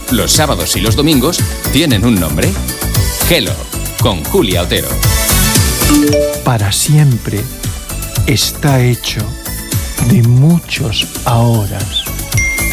Los sábados y los domingos tienen un nombre. Hello, con Julia Otero. Para siempre está hecho de muchos ahoras.